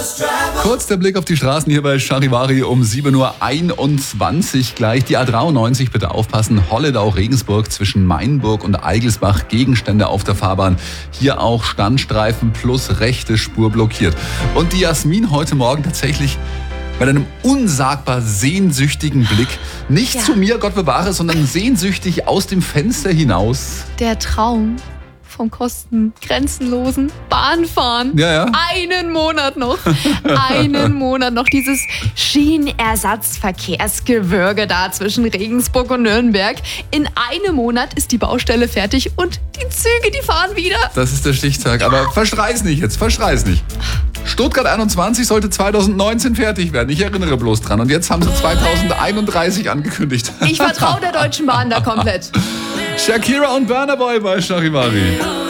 Kurz der Blick auf die Straßen hier bei Charivari um 7:21 Uhr gleich. Die A93, bitte aufpassen. Holledau-Regensburg zwischen Mainburg und Eigelsbach. Gegenstände auf der Fahrbahn. Hier auch Standstreifen plus rechte Spur blockiert. Und die Jasmin heute Morgen tatsächlich mit einem unsagbar sehnsüchtigen Blick. Nicht zu mir, Gott bewahre, sondern sehnsüchtig aus dem Fenster hinaus. Der Traum vom kostengrenzenlosen Bahnfahren. Ja. Einen Monat noch. Einen Monat noch. Dieses Schienenersatzverkehrsgewürge da zwischen Regensburg und Nürnberg. In einem Monat ist die Baustelle fertig und die Züge, die fahren wieder. Das ist der Stichtag. Aber verschrei's nicht jetzt, verschrei's nicht. Stuttgart 21 sollte 2019 fertig werden. Ich erinnere bloß dran. Und jetzt haben sie 2031 angekündigt. Ich vertraue der Deutschen Bahn da komplett. Shakira und Burna Boy bei Charivari.